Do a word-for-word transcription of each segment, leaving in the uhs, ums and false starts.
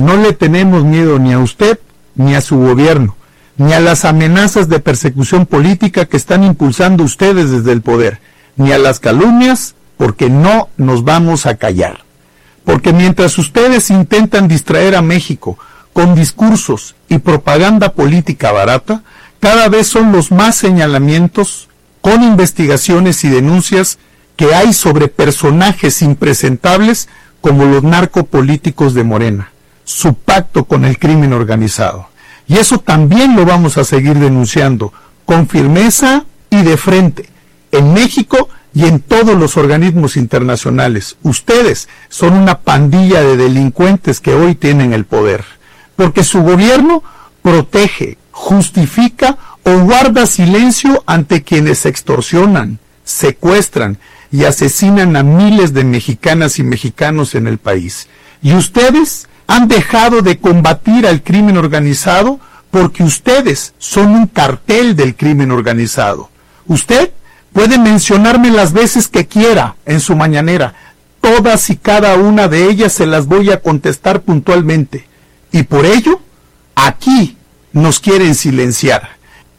No le tenemos miedo ni a usted ni a su gobierno, ni a las amenazas de persecución política que están impulsando ustedes desde el poder, ni a las calumnias, porque no nos vamos a callar. Porque mientras ustedes intentan distraer a México con discursos y propaganda política barata, cada vez son los más señalamientos con investigaciones y denuncias que hay sobre personajes impresentables como los narcopolíticos de Morena, su pacto con el crimen organizado. Y eso también lo vamos a seguir denunciando con firmeza y de frente, en México y en todos los organismos internacionales. Ustedes son una pandilla de delincuentes que hoy tienen el poder, porque su gobierno protege, justifica o guarda silencio ante quienes extorsionan, secuestran y asesinan a miles de mexicanas y mexicanos en el país. Y ustedes han dejado de combatir al crimen organizado porque ustedes son un cartel del crimen organizado. Usted puede mencionarme las veces que quiera en su mañanera. Todas y cada una de ellas se las voy a contestar puntualmente. Y por ello, aquí nos quieren silenciar.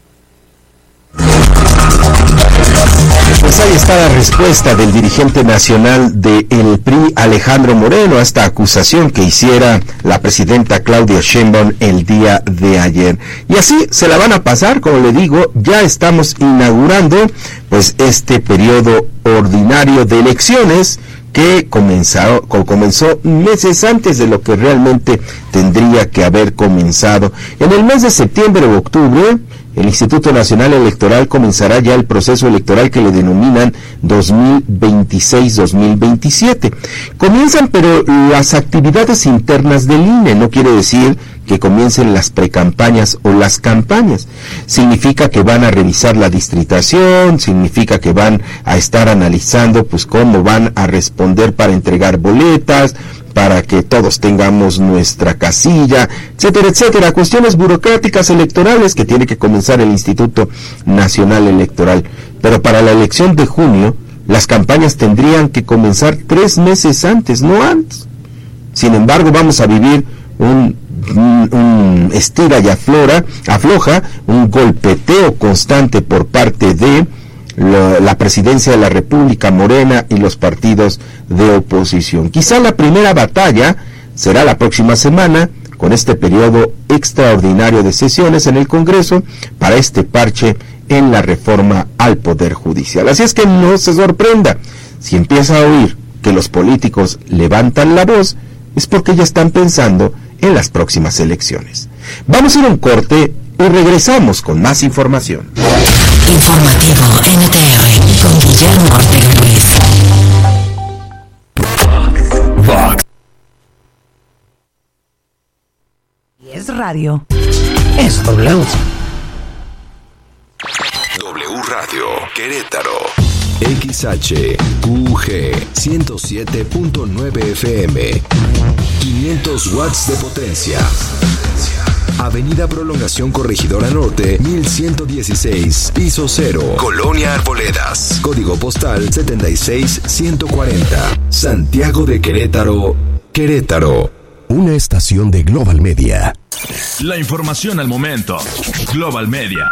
Pues ahí está la respuesta del dirigente nacional del P R I, Alejandro Moreno, a esta acusación que hiciera la presidenta Claudia Sheinbaum el día de ayer. Y así se la van a pasar, como le digo, ya estamos inaugurando pues este periodo ordinario de elecciones que comenzó, comenzó meses antes de lo que realmente tendría que haber comenzado. En el mes de septiembre o octubre, el Instituto Nacional Electoral comenzará ya el proceso electoral que le denominan dos mil veintiséis dos mil veintisiete. Comienzan, pero las actividades internas del I N E, no quiere decir que comiencen las precampañas o las campañas. Significa que van a revisar la distritación, significa que van a estar analizando pues cómo van a responder para entregar boletas, para que todos tengamos nuestra casilla, etcétera, etcétera. Cuestiones burocráticas electorales que tiene que comenzar el Instituto Nacional Electoral. Pero para la elección de junio, las campañas tendrían que comenzar tres meses antes, no antes. Sin embargo, vamos a vivir un, un, un estira y aflora, afloja, un golpeteo constante por parte de La, la presidencia de la República, Morena y los partidos de oposición. Quizá la primera batalla será la próxima semana, con este periodo extraordinario de sesiones en el Congreso para este parche en la reforma al Poder Judicial. Así es que no se sorprenda si empieza a oír que los políticos levantan la voz, es porque ya están pensando en las próximas elecciones. Vamos a ir a un corte y regresamos con más información. Informativo N T R con Guillermo Ortega Ruiz. Vox. Y es radio. Es W. W Radio Querétaro. X H Q G ciento siete punto nueve F M. quinientos watts de potencia. Avenida Prolongación Corregidora Norte, mil ciento dieciséis, piso cero, Colonia Arboledas, código postal setenta y seis ciento cuarenta, Santiago de Querétaro, Querétaro. Una estación de Global Media. La información al momento. Global Media.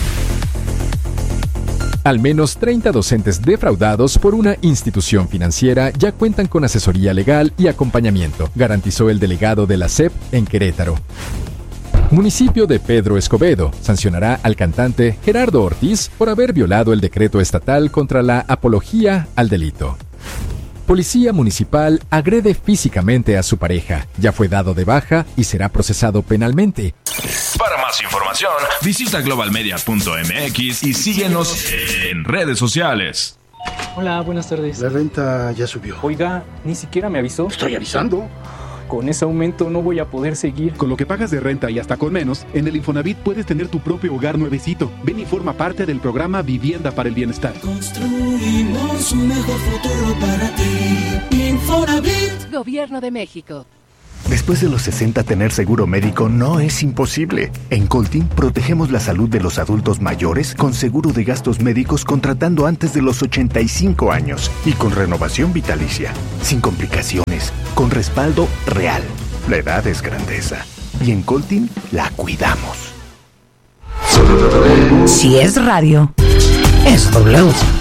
Al menos treinta docentes defraudados por una institución financiera ya cuentan con asesoría legal y acompañamiento, garantizó el delegado de la S E P en Querétaro. Municipio de Pedro Escobedo sancionará al cantante Gerardo Ortiz por haber violado el decreto estatal contra la apología al delito. Policía municipal agrede físicamente a su pareja. Ya fue dado de baja y será procesado penalmente. Para más información, visita global media punto m x y síguenos en redes sociales. Hola, buenas tardes. La renta ya subió. Oiga, ni siquiera me avisó. Estoy avisando. Con ese aumento no voy a poder seguir. Con lo que pagas de renta y hasta con menos, en el Infonavit puedes tener tu propio hogar nuevecito. Ven y forma parte del programa Vivienda para el Bienestar. Construimos un mejor futuro para ti. Infonavit. Gobierno de México. Después de los sesenta, tener seguro médico no es imposible. En Coltin protegemos la salud de los adultos mayores con seguro de gastos médicos contratando antes de los ochenta y cinco años y con renovación vitalicia, sin complicaciones, con respaldo real. La edad es grandeza. Y en Coltin la cuidamos. Si es radio, es W.